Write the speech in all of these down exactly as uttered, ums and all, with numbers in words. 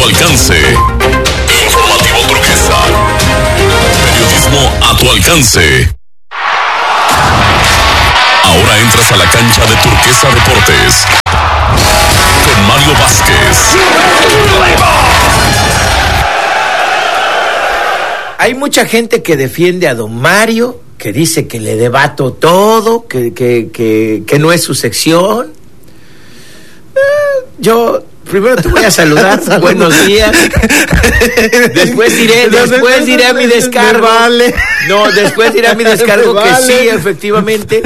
alcance. Informativo Turquesa. Periodismo a tu alcance. Ahora entras a la cancha de Turquesa Deportes con Mario Vázquez. Hay mucha gente que defiende a don Mario, que dice que le debato todo, que, que, que, que no es su sección. Eh, yo primero te voy a saludar, buenos días. Después iré, después iré a mi descargo. Vale. No, después iré a mi descargo que vale. Sí, efectivamente.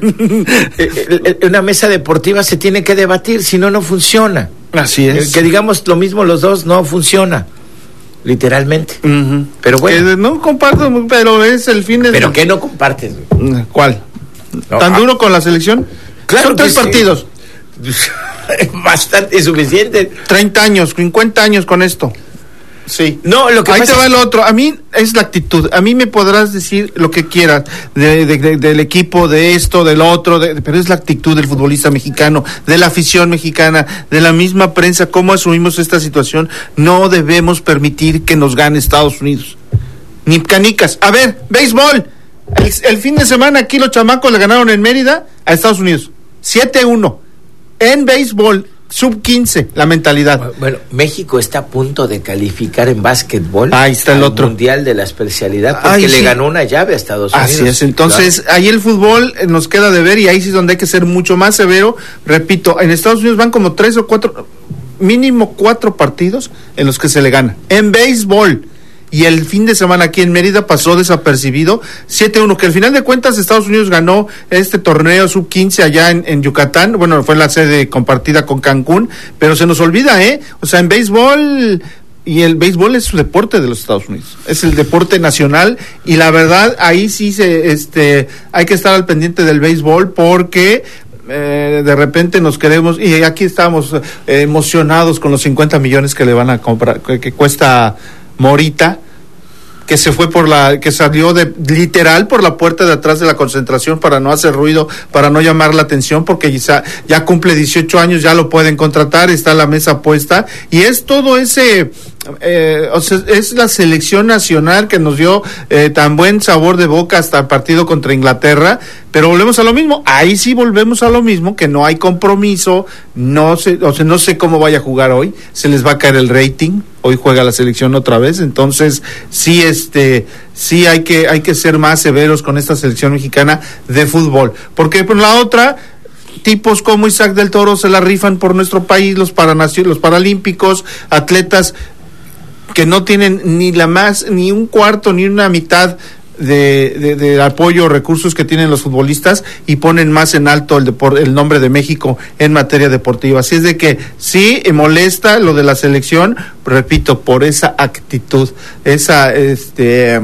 Una mesa deportiva se tiene que debatir, si no, no funciona. Así es. Que digamos lo mismo los dos, no funciona. Literalmente. Uh-huh. Pero bueno. Eh, no comparto, pero es el fin de... ¿Pero qué no compartes? ¿Cuál? No, ¿Tan ah, duro con la selección? Claro. Son tres sí. partidos. Bastante suficiente. treinta años, cincuenta años con esto. Sí. No, lo que Ahí pasa te va es... el otro. A mí es la actitud. A mí me podrás decir lo que quieras de, de, de, del equipo, de esto, del otro, de, pero es la actitud del futbolista mexicano, de la afición mexicana, de la misma prensa, cómo asumimos esta situación. No debemos permitir que nos gane Estados Unidos. Ni canicas. A ver, béisbol. El, el fin de semana aquí los chamacos le ganaron en Mérida a Estados Unidos. siete uno. En béisbol. sub quince, la mentalidad. Bueno, México está a punto de calificar en básquetbol. Ahí está el otro mundial de la especialidad, porque Ay, le sí. ganó una llave a Estados Unidos. Así es, entonces claro. Ahí el fútbol nos queda de ver y ahí sí es donde hay que ser mucho más severo. Repito, en Estados Unidos van como tres o cuatro, mínimo cuatro partidos en los que se le gana. En béisbol. Y el fin de semana aquí en Mérida pasó desapercibido, siete uno, que al final de cuentas Estados Unidos ganó este torneo sub quince allá en, en Yucatán, bueno, fue la sede compartida con Cancún, pero se nos olvida, ¿eh? O sea, en béisbol, y el béisbol es su deporte de los Estados Unidos, es el deporte nacional, y la verdad, ahí sí se, este, hay que estar al pendiente del béisbol, porque... Eh, de repente nos queremos, y aquí estamos eh, emocionados con los cincuenta millones que le van a comprar, que, que cuesta Morita, que se fue por la, que salió de literal por la puerta de atrás de la concentración para no hacer ruido, para no llamar la atención, porque ya, ya cumple dieciocho años, ya lo pueden contratar, está la mesa puesta, y es todo ese, eh, o sea, es la selección nacional que nos dio eh, tan buen sabor de boca hasta el partido contra Inglaterra, pero volvemos a lo mismo, ahí sí volvemos a lo mismo, que no hay compromiso, no sé, o sea, no sé cómo vaya a jugar hoy, se les va a caer el rating, hoy juega la selección otra vez, entonces sí este sí hay que hay que ser más severos con esta selección mexicana de fútbol, porque por la otra tipos como Isaac del Toro se la rifan por nuestro país, los paranacio, los paralímpicos, atletas que no tienen ni la más ni un cuarto ni una mitad De, de, de apoyo o recursos que tienen los futbolistas y ponen más en alto el, depor, el nombre de México en materia deportiva. Así es de que sí molesta lo de la selección, repito, por esa actitud, esa, este,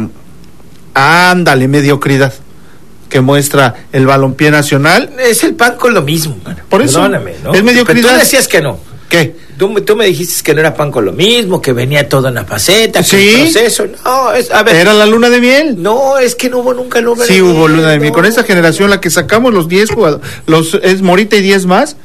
ándale, mediocridad que muestra el balompié nacional. Es el pan con lo mismo, man. Por eso, perdóname, ¿no? Es mediocridad. Pero tú decías que no. ¿Qué? Tú, tú me dijiste que no era pan con lo mismo, que venía todo en la faceta, que ¿Sí? el proceso. No, es, a ver. Era la luna de miel. No, es que no hubo nunca luna sí, de miel. Sí hubo luna de miel. No. Con esa generación, la que sacamos los diez jugadores, los, es Morita y diez más.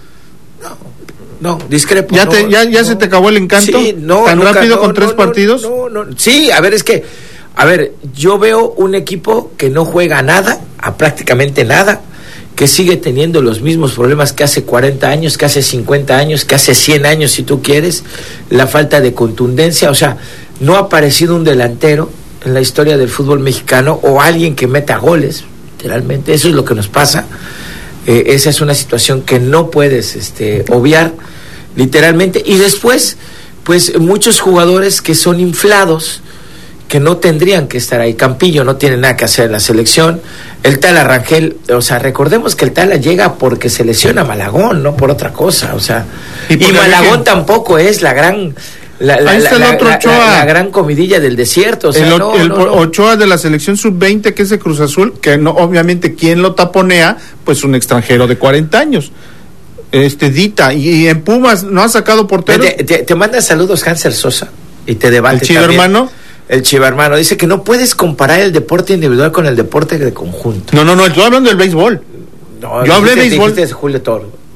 No, discrepo. ¿Ya, no, te, ya, ya no. se te acabó el encanto? Sí, no, ¿Tan nunca, rápido no, con no, tres no, partidos? No, no, no. Sí, a ver, es que, a ver, yo veo un equipo que no juega nada, a prácticamente nada, que sigue teniendo los mismos problemas que hace cuarenta años, que hace cincuenta años, que hace cien años, si tú quieres, la falta de contundencia, o sea, no ha aparecido un delantero en la historia del fútbol mexicano o alguien que meta goles, literalmente, eso es lo que nos pasa. Eh, esa es una situación que no puedes este, obviar, literalmente, y después, pues muchos jugadores que son inflados, que no tendrían que estar ahí. Campillo no tiene nada que hacer en la selección, el Tala Rangel, o sea, recordemos que el Tala llega porque se lesiona a Malagón, no por otra cosa, o sea, y, y Malagón que... tampoco es la gran... La, la, la, la, la, la, la gran comidilla del desierto, o sea, el, no, el no, no. Ochoa de la selección sub veinte, que es de Cruz Azul, que no, obviamente quien lo taponea, pues un extranjero de cuarenta años, este Dita, y, y en Pumas no ha sacado portero. Te, te, te manda saludos Hanser Sosa y te debate el chido también. hermano El Chiva hermano dice que no puedes comparar el deporte individual con el deporte de conjunto. No, no, no, estoy hablando del béisbol. No, yo hablé de béisbol. De Julio Toro.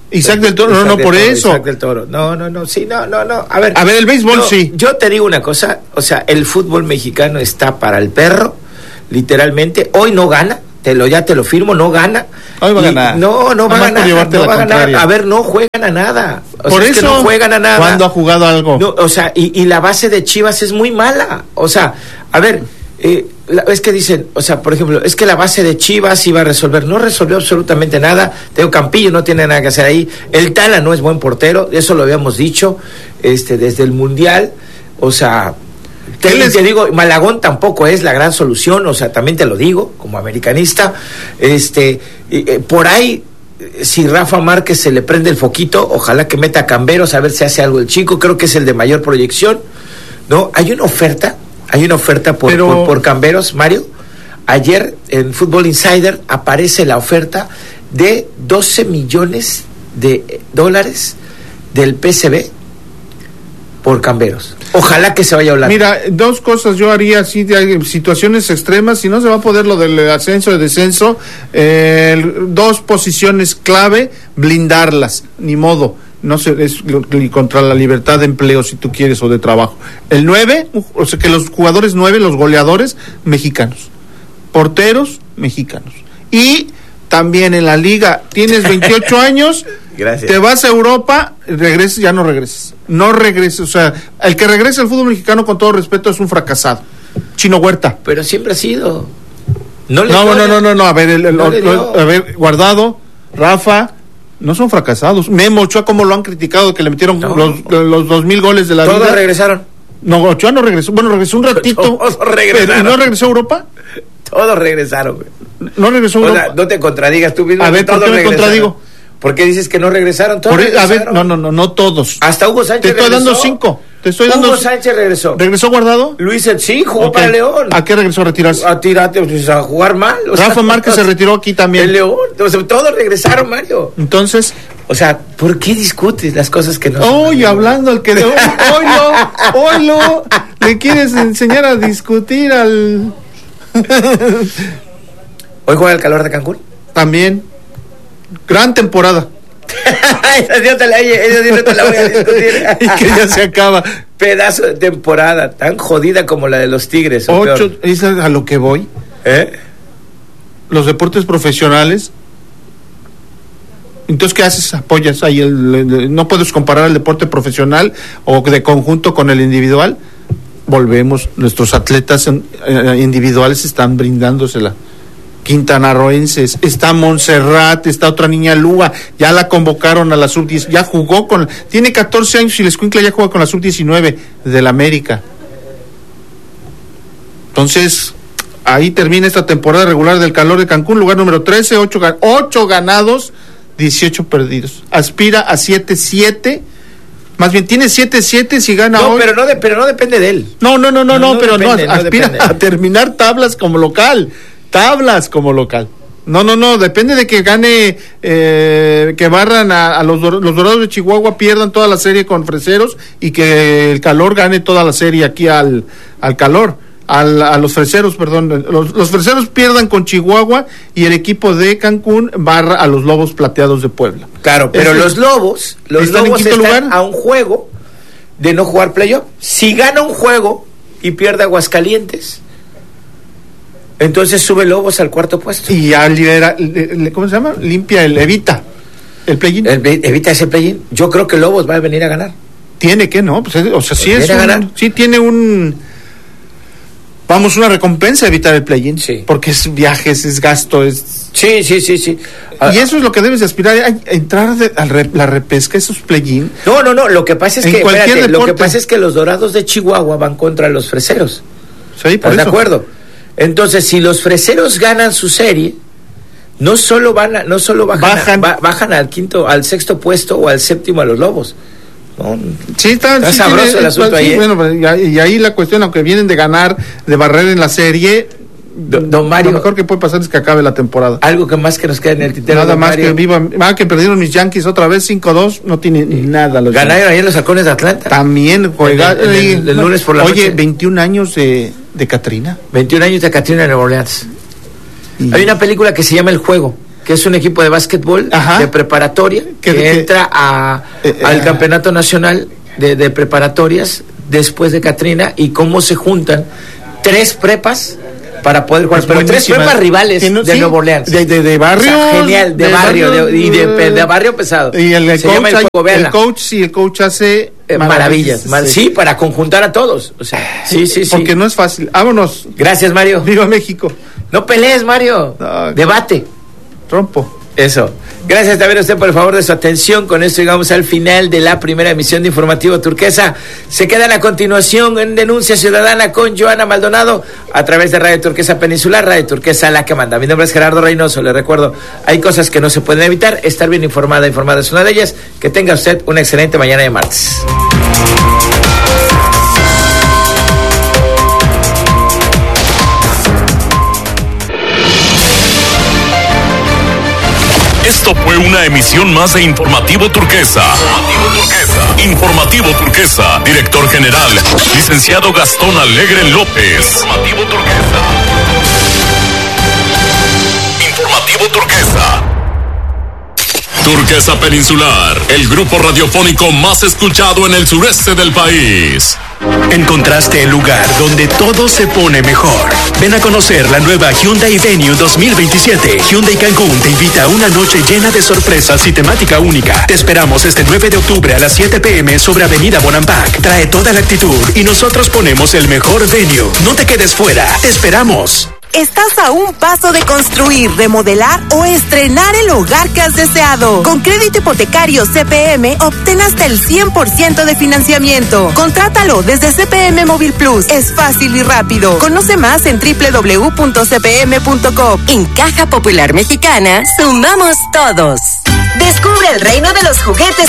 Isaac del Toro, Isaac no, no, del por Toro, eso. Isaac del Toro. No, no, no, sí, no, no, no. A ver, a ver, el béisbol yo, sí. Yo te digo una cosa, o sea, el fútbol mexicano está para el perro, literalmente. Hoy no gana, te lo ya te lo firmo, no gana. Hoy va a Y, ganar. No, no va a ganar. No va a ganar. A ver, no juegan a nada. O por sea, eso, es que no juegan a nada. ¿Cuándo ha jugado algo? No, o sea, y, y la base de Chivas es muy mala. O sea, a ver, eh, la, es que dicen, o sea, por ejemplo, es que la base de Chivas iba a resolver. No resolvió absolutamente nada. Teo Campillo no tiene nada que hacer ahí. El Tala no es buen portero, eso lo habíamos dicho este desde el Mundial. O sea, te, les... te digo, Malagón tampoco es la gran solución, o sea, también te lo digo, como americanista. Este, eh, por ahí, si Rafa Márquez se le prende el foquito, ojalá que meta a Camberos a ver si hace algo el chico, creo que es el de mayor proyección, ¿no? Hay una oferta, hay una oferta por, Pero... por, por Camberos, Mario. Ayer en Football Insider aparece la oferta de doce millones de dólares del P S V por Camberos. Ojalá que se vaya a hablar. Mira, dos cosas yo haría así de situaciones extremas. Si no se va a poder lo del ascenso y descenso, eh, dos posiciones clave, blindarlas, ni modo. No sé, es contra la libertad de empleo, si tú quieres, o de trabajo. El nueve, o sea, que los jugadores nueve, los goleadores, mexicanos. Porteros, mexicanos. Y también en la liga, tienes veintiocho años, gracias, te vas a Europa, regresas, ya no regresas. No regreses, o sea, el que regrese al fútbol mexicano, con todo respeto, es un fracasado. Chino Huerta. Pero siempre ha sido. No, le no, dio, no, no, no, no, a ver, el, el, no el, a ver, Guardado, Rafa, no son fracasados. Memo Ochoa, como lo han criticado, que le metieron no. los, los dos mil goles de la Todos vida. Todos regresaron. No, Ochoa no regresó, bueno, regresó un ratito. Todos regresaron. Pero ¿no regresó a Europa? Todos regresaron, güey. No regresó a Europa. O sea, no te contradigas tú mismo. A ver, ¿por qué me contradigo? ¿Por qué dices que no regresaron? Todos Por, regresaron. A ver, no, no, no, no todos. Hasta Hugo Sánchez Te estoy regresó. dando cinco. Te estoy Hugo dando. Hugo Sánchez regresó. ¿Regresó Guardado? Luis, sí, jugó okay. para León. ¿A qué regresó a retirarse? A tirarte, pues, a jugar mal. O Rafa sea, Márquez se retiró aquí también. El León. O sea, todos regresaron, Mario. Entonces. O sea, ¿por qué discutes las cosas que no son? Oye, hablando al que de hoy, hoy no, hoy no, le quieres enseñar a discutir al. ¿Hoy juega el Calor de Cancún? También. Gran temporada. esa sí no te la, esa sí no te la voy a discutir. Y que ya se acaba. Pedazo de temporada, tan jodida como la de los Tigres. Ocho, es a lo que voy. ¿Eh? Los deportes profesionales. Entonces, ¿qué haces? Apoyas ahí el, el, no puedes comparar el deporte profesional o de conjunto con el individual. Volvemos, nuestros atletas eh, individuales están brindándosela. Quintanarroenses, está Montserrat, está otra niña Lua, ya la convocaron a la sub diez, ya jugó con, tiene catorce años y la escuincla ya juega con la sub diecinueve del América. Entonces, ahí termina esta temporada regular del Calor de Cancún, lugar número trece, ocho ganados, dieciocho perdidos. Aspira a siete siete. Más bien tiene siete siete si gana no, hoy. Pero no, de, pero no depende de él. No, no, no, no, no, no pero depende, no, aspira no a terminar tablas como local. Tablas como local. No, no, no, depende de que gane, eh, que barran a, a los, los Dorados de Chihuahua, pierdan toda la serie con Freseros y que el Calor gane toda la serie aquí al, al Calor, al, a los Freseros, perdón. Los, los Freseros pierdan con Chihuahua y el equipo de Cancún barra a los Lobos Plateados de Puebla. Claro, pero Ese, los Lobos, los ¿están Lobos en quinto están lugar? A un juego de no jugar playoff. Si gana un juego y pierde Aguascalientes, entonces sube Lobos al cuarto puesto. Y ya libera, ¿cómo se llama? Limpia el, evita el play-in. El, evita ese play-in. Yo creo que Lobos va a venir a ganar. Tiene que, ¿no? Pues, o sea, sí es un, sí tiene un, vamos, una recompensa evitar el play-in. Sí. Porque es viajes, es gasto, es... Sí, sí, sí, sí. Y eso es lo que debes de aspirar, a entrar de, a re, la repesca, esos play-in. No, no, no, lo que pasa es en que, espérate, deporte. Lo que pasa es que los Dorados de Chihuahua van contra los Freseros. Sí, por ¿Estás eso? de acuerdo? Entonces, si los Freseros ganan su serie, no solo van a, no solo bajan, bajan. A, ba, bajan al quinto, al sexto puesto o al séptimo a los Lobos. No, sí, está, está sí, sabroso tiene, el asunto sí, ahí. Bueno, y, y ahí la cuestión, aunque vienen de ganar, de barrer en la serie, don, don Mario, lo mejor que puede pasar es que acabe la temporada. Algo que más que nos queda en el tintero. Nada más Mario. que viva, ah, que perdieron mis Yankees otra vez cinco dos, no tiene nada. Los Ganaron Yankees. ayer los Halcones de Atlanta. También juega el, el, el, el lunes por la oye, noche. veintiún años de, de Katrina. veintiún años de Katrina en Nueva Orleans. Y... Hay una película que se llama El Juego. que es un equipo de básquetbol, Ajá. de preparatoria, que, que entra a, eh, al eh, campeonato nacional de, de preparatorias después de Katrina, y cómo se juntan tres prepas para poder jugar, pero tres prepas rivales de sí, Nueva Orleans. De, de, de barrio. O sea, genial, de, de barrio, barrio de, y de, de, de barrio pesado. Y el, el, coach, el, juego, el coach, sí, el coach hace eh, maravillas. maravillas sí. sí, para conjuntar a todos. O sea, sí, sí, sí. Porque no es fácil. Vámonos. Gracias, Mario. Viva México. No pelees, Mario. No, Debate. Trompo. Eso. Gracias también a usted por el favor de su atención. Con esto llegamos al final de la primera emisión de Informativo Turquesa. Se quedan a continuación en Denuncia Ciudadana con Joana Maldonado a través de Radio Turquesa Peninsular, Radio Turquesa la que manda. Mi nombre es Gerardo Reynoso. Le recuerdo, hay cosas que no se pueden evitar. Estar bien informada, informada es una de ellas. Que tenga usted una excelente mañana de martes. Esto fue una emisión más de Informativo Turquesa. Informativo Turquesa. Informativo Turquesa. Director General, licenciado Gastón Alegre López. Informativo Turquesa. Informativo Turquesa. Turquesa Peninsular, el grupo radiofónico más escuchado en el sureste del país. Encontraste el lugar donde todo se pone mejor. Ven a conocer la nueva Hyundai Venue dos mil veintisiete. Hyundai Cancún te invita a una noche llena de sorpresas y temática única. Te esperamos este nueve de octubre a las siete pm sobre Avenida Bonampak. Trae toda la actitud y nosotros ponemos el mejor venue. No te quedes fuera, te esperamos. Estás a un paso de construir, remodelar o estrenar el hogar que has deseado. Con crédito hipotecario C P M, obtén hasta el cien por ciento de financiamiento. Contrátalo desde C P M Móvil Plus. Es fácil y rápido. Conoce más en doble u doble u doble u punto c p m punto com. En Caja Popular Mexicana, sumamos todos. Descubre el reino de los juguetes